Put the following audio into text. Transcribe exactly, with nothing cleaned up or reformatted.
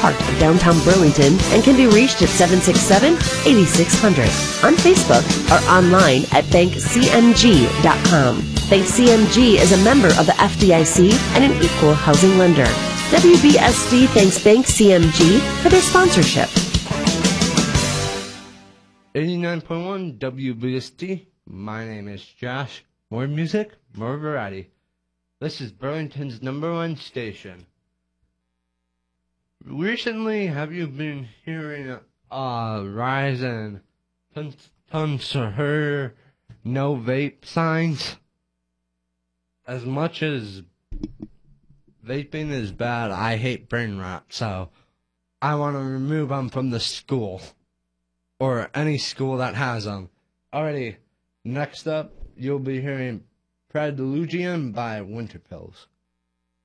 heart of downtown Burlington and can be reached at seven six seven, eight six zero zero on Facebook or online at bank c m g dot com. Bank C M G is a member of the F D I C and an equal housing lender. W B S D thanks Bank C M G for their sponsorship. eighty-nine point one W B S D. My name is Josh. More music, more variety. This is Burlington's number one station. Recently, have you been hearing uh rise in tons, tons to her no vape signs? As much as vaping is bad, I hate brain rot, so I want to remove them from the school. Or any school that has them. Alrighty, next up, you'll be hearing Prediluvium by Winter Pills.